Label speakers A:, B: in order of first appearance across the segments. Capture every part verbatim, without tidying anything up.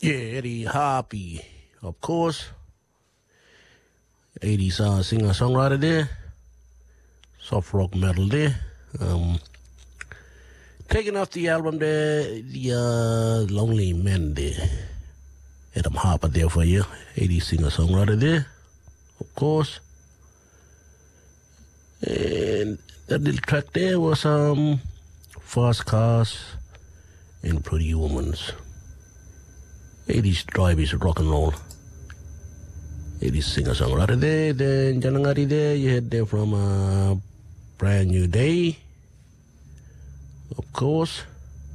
A: Yeah, Eddie Harvey, of course. eighties uh, singer-songwriter there. Soft rock metal there. Um, taking off the album there, the uh, Lonely Men there. Adam Harper there for you. eighties singer-songwriter there, of course. And that little track there was um, Fast Cars and Pretty Woman's. eighties drive is rock and roll. eighties singer-songwriter there. Then Janangari there, you had there from uh, Brand New Day, of course.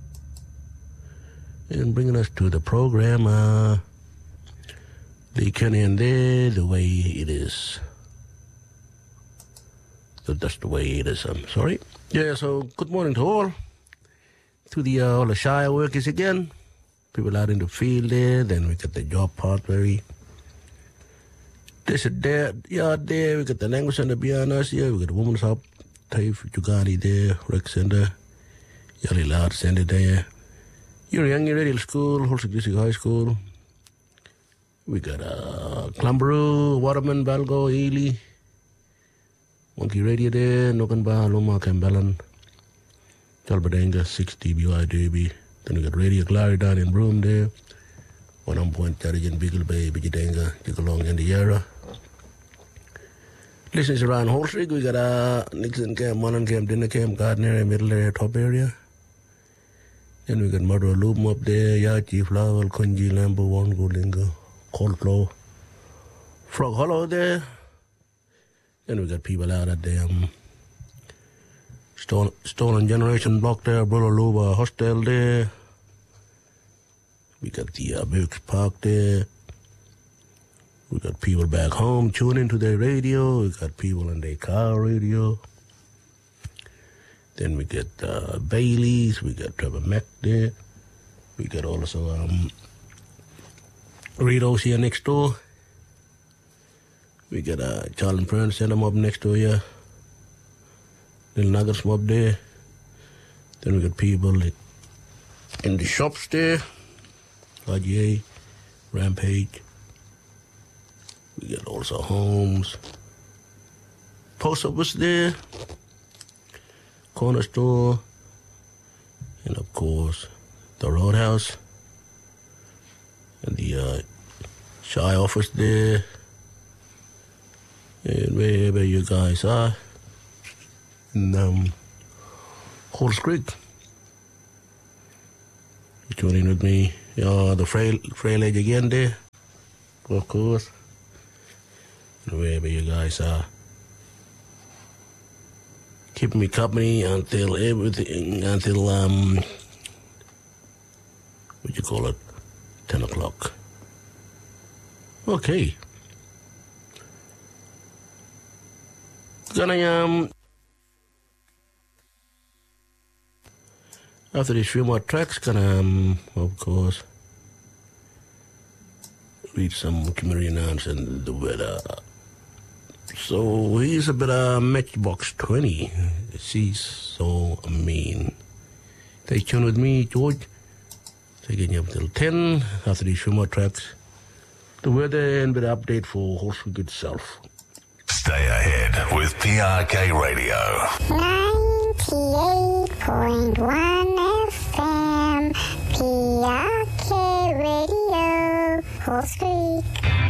A: And bringing us to the program, uh, Lee Kenyon there, The Way It Is. So that's the way it is, I'm sorry. Yeah, so good morning to all. To the uh, all the Shire workers again. People out in the field there. Then we got the job part very. This is there, yeah, there. We got the language center behind us here. We got the women's hub, Taif Jugani there, rec center, Yali Loud Center there. You're young, you're ready to school, Holsick District High School. We got uh, Clambaroo, Waterman, Balgo, Ely, Monkey Radio there, Nokanba, Loma, Cambalan, Talbadanga, six D B Y D B. Then we got Radio Clary down in Broome there. One on point, Tarijan, Beagle Bay, Bijidanga, Jigalong, and the Yarra. Listeners around Holstrig, we got uh, Nixon Camp, Monan Camp, Dinner Camp, Gardner area, Middle area, Top area. Then we got Murder Loom up there, Yachi, Flower, Konji, Lambo, Wongo, Lingo, Cold Flow, Frog Hollow there. Then we got people out at the um, Stone, Stolen Generation block there, Brother Luba Hostel there. We got the uh, Burks Park there. We got people back home tuning to their radio. We got people in their car radio. Then we get uh, Bailey's. We got Trevor Mack there. We got also um, Ritos here next door. We got uh, Charlie Fern, send them up next door here. Little Nuggets up there. Then we got people like in the shops there. R G A, Rampage. We got also Homes. Post office there. Corner store. And of course, the Roadhouse. And the uh, Shy office there. And wherever you guys are. In um, Halls Creek. You tune in with me. Yeah, the frail, frail age again there, of course. And wherever you guys are, keeping me company until everything, until um, what you call it, ten o'clock. Okay. Gonna um. After these few more tracks, gonna, um, of course, read some community announcements and the weather. So here's a bit of Matchbox twenty. She's so mean. Stay tuned with me, George. Taking you up till ten. After these few more tracks, the weather and a bit of update for Horsewood itself.
B: Stay ahead with P R K Radio.
C: ninety-eight point one F M, P R K Radio, Horse Creek.